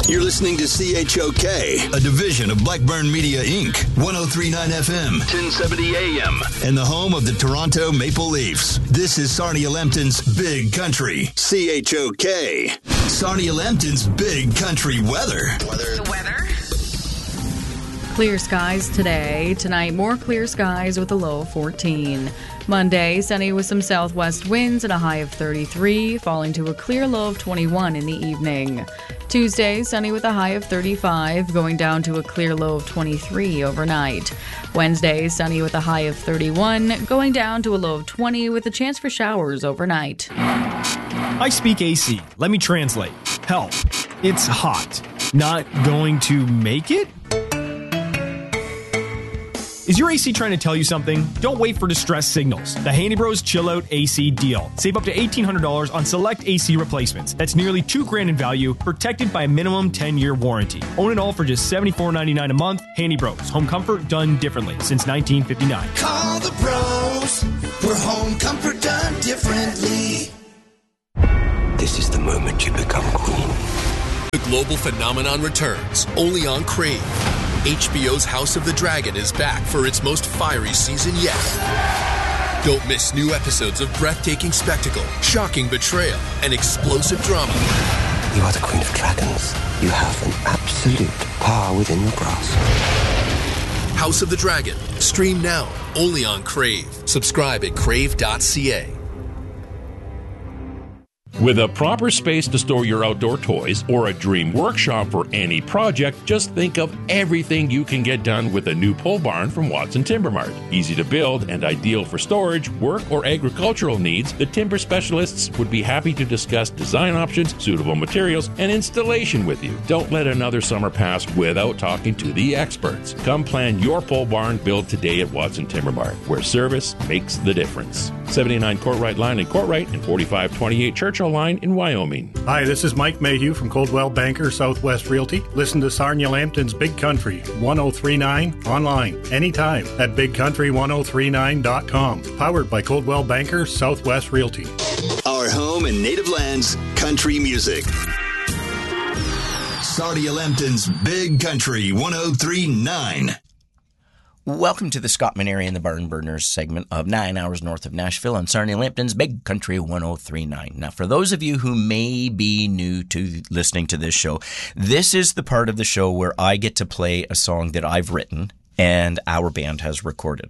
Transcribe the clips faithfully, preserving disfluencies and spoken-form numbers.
You're listening to C H O K, a division of Blackburn Media, Incorporated, one oh three point nine F M, ten seventy A M, and the home of the Toronto Maple Leafs. This is Sarnia Lambton's Big Country, C H O K. Sarnia Lambton's Big Country weather. Weather. The weather. Clear skies today. Tonight, more clear skies with a low of fourteen. Monday, sunny with some southwest winds and a high of thirty-three, falling to a clear low of twenty-one in the evening. Tuesday, sunny with a high of thirty-five, going down to a clear low of twenty-three overnight. Wednesday, sunny with a high of thirty-one, going down to a low of twenty with a chance for showers overnight. I speak A C. Let me translate. Help. It's hot. Not going to make it? Is your A C trying to tell you something? Don't wait for distress signals. The Handy Bros Chill Out A C deal. Save up to eighteen hundred dollars on select A C replacements. That's nearly two grand in value, protected by a minimum ten-year warranty. Own it all for just seventy-four ninety-nine a month. Handy Bros. Home comfort done differently since nineteen fifty-nine. Call the pros. We're home comfort done differently. This is the moment you become queen. The global phenomenon returns, only on Crave. H B O's House of the Dragon is back for its most fiery season yet. Don't miss new episodes of breathtaking spectacle, shocking betrayal, and explosive drama. You are the Queen of Dragons. You have an absolute power within your grasp. House of the Dragon. Stream now, only on Crave. Subscribe at crave dot c a. With a proper space to store your outdoor toys or a dream workshop for any project, just think of everything you can get done with a new pole barn from Watson Timber Mart. Easy to build and ideal for storage, work, or agricultural needs, the timber specialists would be happy to discuss design options, suitable materials, and installation with you. Don't let another summer pass without talking to the experts. Come plan your pole barn build today at Watson Timber Mart, where service makes the difference. seventy-nine Courtright Line in Courtright and forty-five twenty-eight Churchill Line in Wyoming. Hi, this is Mike Mayhew from Coldwell Banker Southwest Realty. Listen to Sarnia Lambton's Big Country one oh three point nine online anytime at big country ten thirty-nine dot com. Powered by Coldwell Banker Southwest Realty. Our home and native lands, country music. Sarnia Lambton's Big Country one oh three point nine. Welcome to the Scott Maneri and the Barn Burners segment of Nine Hours North of Nashville on Sarnia Lambton's Big Country one oh three point nine. Now, for those of you who may be new to listening to this show, this is the part of the show where I get to play a song that I've written and our band has recorded.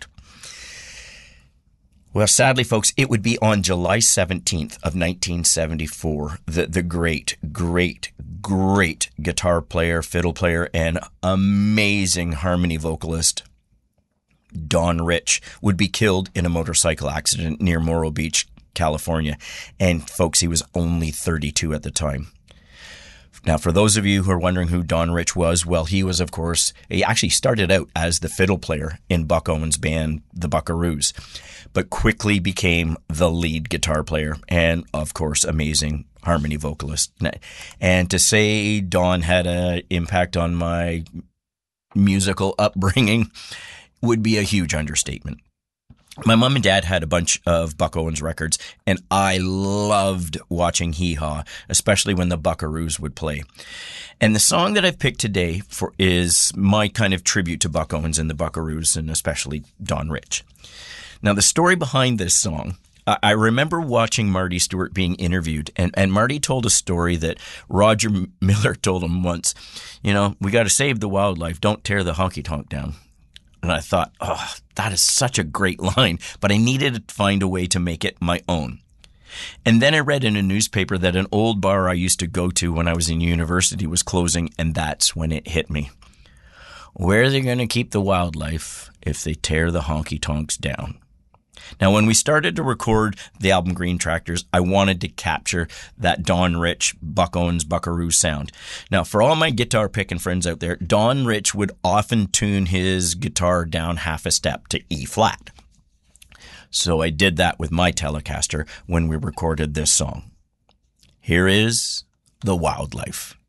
Well, sadly, folks, it would be on July seventeenth of nineteen seventy-four that the great, great, great guitar player, fiddle player, and amazing harmony vocalist Don Rich would be killed in a motorcycle accident near Morro Beach, California. And folks, he was only thirty-two at the time. Now, for those of you who are wondering who Don Rich was, well, he was, of course, he actually started out as the fiddle player in Buck Owens' band, the Buckaroos, but quickly became the lead guitar player and, of course, amazing harmony vocalist. And to say Don had an impact on my musical upbringing would be a huge understatement. My mom and dad had a bunch of Buck Owens records, and I loved watching Hee Haw, especially when the Buckaroos would play. And the song that I've picked today for is my kind of tribute to Buck Owens and the Buckaroos, and especially Don Rich. Now, the story behind this song, I remember watching Marty Stewart being interviewed, and, and Marty told a story that Roger Miller told him once. You know, we got to save the wildlife, don't tear the honky-tonk down. And I thought, oh, that is such a great line, but I needed to find a way to make it my own. And then I read in a newspaper that an old bar I used to go to when I was in university was closing, and that's when it hit me. Where are they going to keep the wildlife if they tear the honky-tonks down? Now, when we started to record the album Green Tractors, I wanted to capture that Don Rich, Buck Owens, Buckaroo sound. Now, for all my guitar picking friends out there, Don Rich would often tune his guitar down half a step to E flat. So I did that with my Telecaster when we recorded this song. Here is The Wildlife.